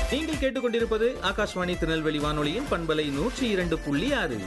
நீங்கள் கேட்டுக்கொண்டிருப்பது ஆகாஷ்வாணி திருநெல்வேலி வானொலியின் பண்பலை 102.6.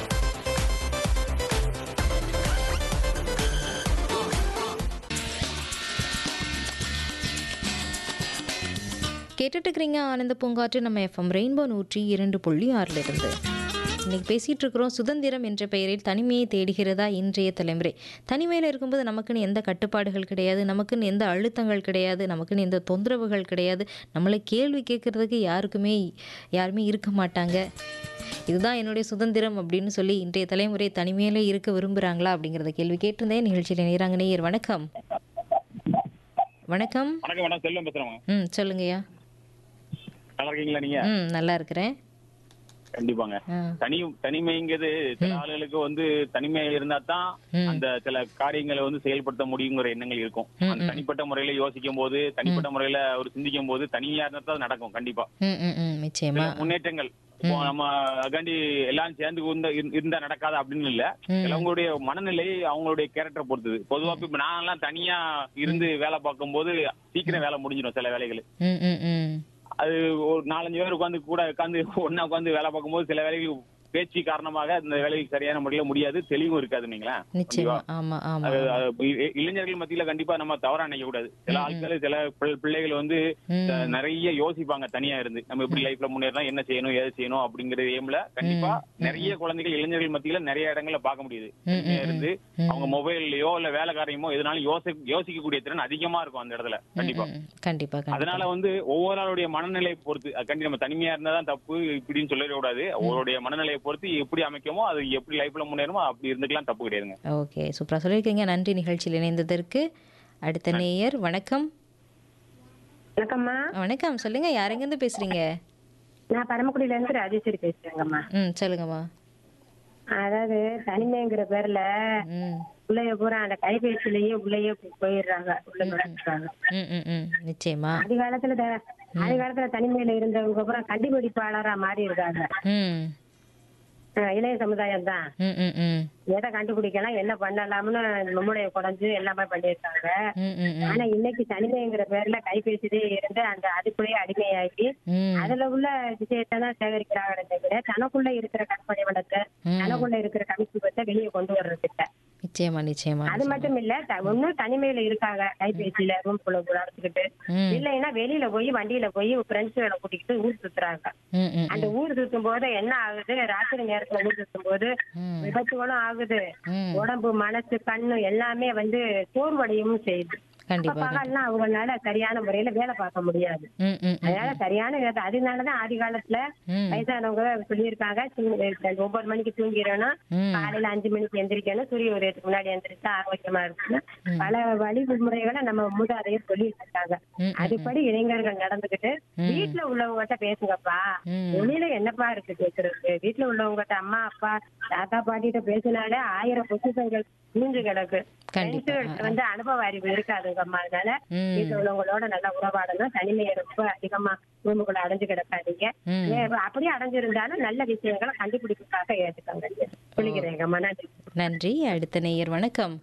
கேட்டுட்டு இருக்கிறீங்க ஆனந்த பூங்காற்று நம்ம எஃப்எம் ரெயின்போ 102.6 இருந்து. இன்னைக்கு பேசிகிட்டு இருக்கிறோம், சுதந்திரம் என்ற பெயரில் தனிமையை தேடுகிறதா இன்றைய தலைமுறை. தனிமையில் இருக்கும்போது நமக்குன்னு எந்த கட்டுப்பாடுகள் கிடையாது, நமக்குன்னு எந்த அழுத்தங்கள் கிடையாது, நமக்குன்னு எந்த தொந்தரவுகள் கிடையாது, நம்மளை கேள்வி கேட்கறதுக்கு யாருமே இருக்க மாட்டாங்க. இதுதான் என்னுடைய சுதந்திரம் அப்படின்னு சொல்லி இன்றைய தலைமுறை தனிமையிலே இருக்க விரும்புகிறாங்களா அப்படிங்கிறத கேள்வி கேட்டிருந்தேன். நிகழ்ச்சியில் நேராங்க நேயர் வணக்கம். வணக்கம். வணக்கம், செல்வம் பேசுறேன். சொல்லுங்கய்யா. நல்லா இருக்கீங்களா நீங்க? நல்லா இருக்கிறேன். கண்டிப்பாங்க. தனிமைங்கிறது சில ஆளுகளுக்கு தனிமை இருந்தா தான் அந்த சில காரியங்களை செயல்படுத்த முடியுங்கிற எண்ணங்கள் இருக்கும். அந்த தனிப்பட்ட முறையில யோசிக்கும் போது, தனிப்பட்ட முறையில ஒரு சிந்திக்கும் போது தனியா இருந்தா தான் நடக்கும். கண்டிப்பா நிச்சயமா முன்னேற்றங்கள் நம்ம அகாண்டி எல்லாம் சேர்ந்து இருந்தா நடக்காது அப்படின்னு இல்ல. சிலவங்களுடைய மனநிலை அவங்களுடைய கேரக்டரை பொறுத்தது. பொதுவா இப்ப நான் எல்லாம் தனியா இருந்து வேலை பார்க்கும் போது சீக்கிரம் வேலை முடிஞ்சிடும். சில வேலைகள் அது ஒரு 4-5 பேர் உட்காந்து ஒன்னா உட்காந்து வேலை பார்க்கும்போது சில வேலைகள் பேச்சு காரணமாக இந்த வேலைக்கு சரியான முறையில முடியாது, தெளிவும் இருக்காது. இளைஞர்கள் மத்தியில கண்டிப்பா நம்ம தவறா நினைக்க கூடாது. சில ஆட்கள் சில பிள்ளைகள் நிறைய யோசிப்பாங்க தனியா இருந்து, நம்ம எப்படி லைஃப்ல முன்னேறலாம், என்ன செய்யணும், ஏது செய்யணும் அப்படிங்கிற எய்ம்ல கண்டிப்பா நிறைய குழந்தைகள் இளைஞர்கள் மத்தியில நிறைய இடங்கள்ல பார்க்க முடியுது. தனியா இருந்து அவங்க மொபைல்லயோ இல்ல வேலை காரியமோ எதனாலும் யோசிக்கக்கூடிய திறன் அதிகமா இருக்கும் அந்த இடத்துல. கண்டிப்பா அதனால ஒவ்வொரு ஆளுடைய மனநிலையை பொறுத்து கண்டிப்பா நம்ம தனிமையா இருந்தாதான் தப்பு இப்படின்னு சொல்லிடக்கூடாது. அவருடைய மனநிலையை பொறுத்து எப்படி அமைக்கமோ, அது எப்படி லைஃப்ல முன்னேறுமோ அப்படி இருந்துக்கலாம், தப்பு கிடையாதுங்க. ஓகே, சூப்பரா சொல்லியிருக்கீங்க. நன்றி நிகழ்ச்சியில் இணைந்ததற்கு. அடுத்த நேயர் வணக்கம். வணக்கம்மா. வணக்கம், சொல்லுங்க. யாரெங்க இருந்து பேசுறீங்க? நான் பரமக்குடியில இருந்து ராஜேஸ்வரி பேசுறேங்கம்மா. சொல்லுங்கம்மா. அதாவது தனிமைங்கிற பேர்ல உள்ளைய பூரா அந்த கைபேசிலேயே உள்ளேயே போயிடுறாங்க, உள்ள நுழைஞ்சுறாங்க. நிச்சயமா ஆதி காலத்துல தனிமையில இருந்தவங்க அப்புறம் கண்டுபிடிப்பாளரா மாறி இருக்காங்க. இளைய சமுதாயம் தான் எதை கண்டுபிடிக்கலாம், என்ன பண்ணலாம்னு நம்முடைய குறைஞ்சு எல்லாமே பண்ணியிருக்காங்க. ஆனா இன்னைக்கு தனிமைங்கிற பேர்ல கைபேசிலேயே இருந்து அந்த அதுக்குள்ளேயே அடிமையாகி அதுல உள்ள விஷயத்தான் சேகரிக்கிறாங்க தவிர தனக்குள்ள இருக்கிற கற்பனை வளத்தை, தனக்குள்ள இருக்கிற கமிச்சுவத்தை வெளியே கொண்டு வர்றதுக்கு. நிச்சயமா அது மட்டும் இல்ல, ஒன்னும் தனிமையில இருக்காங்க கைபேசியில ரூம்குள்ள நடந்துக்கிட்டு, இல்லைன்னா வெளியில போய் வண்டியில போய் ஃப்ரெண்ட்ஸுகளை கூட்டிக்கிட்டு ஊர் சுத்துறாங்க. அந்த ஊர் சுத்தும் போது என்ன ஆகுது, ராத்திரி நேரத்துல ஊர் சுத்தும் போது விபத்துகளும் ஆகுது, உடம்பு மனசு கண்ணு எல்லாமே சோர்வடையும் செய்யுது. பகல்லாம் அவங்களால சரியான முறையில வேலை பார்க்க முடியாது. அதனால சரியான அதனாலதான் ஆதி காலத்துல வயசானவங்க சொல்லியிருக்காங்க, 9 மணிக்கு தூங்கிடணும், காலையில 5 மணிக்கு எந்திரிக்கணும், சூரிய உதயத்துக்கு முன்னாடி எந்திரிச்சா ஆரோக்கியமா இருக்குன்னு பல வழிமுறைகளை நம்ம மூதாதையர் சொல்லி வச்சிருக்காங்க. அதுபடி இளைஞர்கள் நடந்துகிட்டு வீட்டுல உள்ளவங்ககிட்ட பேசுங்கப்பா, வெளியில என்னப்பா இருக்கு பேசுறதுக்கு, வீட்டுல உள்ளவங்ககிட்ட அம்மா அப்பா தாத்தா பாட்டிகிட்ட பேசினாலே 1000 பொசிஷன்கள் மூஞ்சு கிடக்கு. அனுபவ அறிவு இருக்காதுங்கம்மா. அதனால வீட்டுல உள்ளவங்களோட நல்லா உறவாடணும். தனிமையை ரொம்ப அதிகமா ரூமுக்குள்ள அடைஞ்சு கிடக்காதீங்க. அப்படியே அடைஞ்சிருந்தாலும் நல்ல விஷயங்களை கண்டுபிடிப்புக்காக ஏற்றுக்காங்க. சொல்லிக்கிறேங்கம்மா. நன்றி. அடுத்த நேயர் வணக்கம்.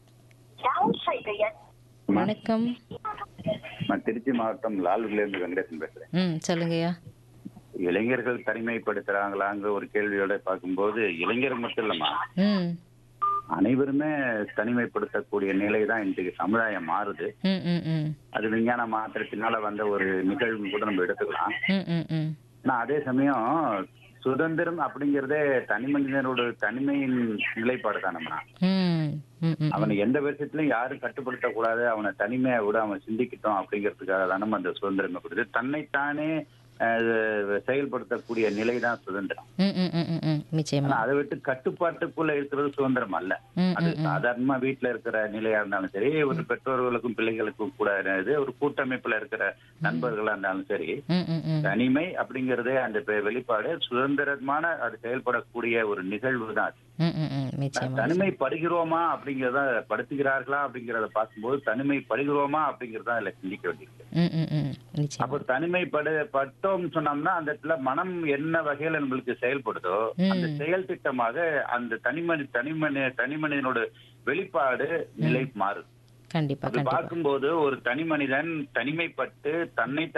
வணக்கம். நான் திருச்சி மாவட்டம் லால்குடியில இருந்து வெங்கடேசன் பேசுறேன். சொல்லுங்கய்யா. இளைஞர்கள் தனிமைப்படுத்துறாங்களாங்கிற ஒரு கேள்வியோட பார்க்கும்போது இளைஞர்கள் மட்டும் இல்லம்மா, அனைவருமே தனிமைப்படுத்தக்கூடிய நிலைதான் இன்றைக்கு சமுதாயம் மாறுது. அது விஞ்ஞான மாற்றத்தினால வந்த ஒரு நிகழ்வு கூட நம்ம எடுத்துக்கலாம். ஆனா அதே சமயம் சுதந்திரம் அப்படிங்கறதே தனி மனிதனோட தனிமையின் நிலைப்பாடு தானம்மா. அவனை எந்த விஷயத்திலும் யாரும் கட்டுப்படுத்த கூடாது, அவனை தனிமையை விட அவன் சிந்திக்கிட்டோம் அப்படிங்கிறதுக்காக தானே அந்த சுதந்திரம் கொடுத்து தன்னைத்தானே செயல்படுத்தக்கூடிய நிலைதான் சுதந்திரம். அதை விட்டு கட்டுப்பாட்டுக்குள்ள இருக்கிறது சுதந்திரம் அல்ல. அது சாதாரணமா வீட்டுல இருக்கிற நிலையா இருந்தாலும் சரி, ஒரு பெற்றோர்களுக்கும் பிள்ளைகளுக்கும் கூட ஒரு கூட்டமைப்புல இருக்கிற நண்பர்களா இருந்தாலும் சரி, தனிமை அப்படிங்கறதே அந்த வெளிப்பாடு சுதந்திரமான அது செயல்படக்கூடிய ஒரு நிகழ்வு தான். தனிமைப்படுகிறோமா அப்படிங்கறத படுத்துகிறார்களா அப்படிங்கறத பார்க்கும்போது தனிமைப்படுகிறோமா அப்படிங்கறத அதுல சிந்திக்க வேண்டியிருக்கு. அப்போ தனிமைப்பட்டோம் சொன்னோம்னா அந்த இடத்துல மனம் என்ன வகையில நம்மளுக்கு செயல்படுதோ அந்த செயல் திட்டமாக அந்த தனிமனிதனோட வெளிப்பாடு நிலை மாறுது. கண்டிப்பா பார்க்கும்போது ஒரு தனி மனிதன் தனிமைப்பட்டு தன்னை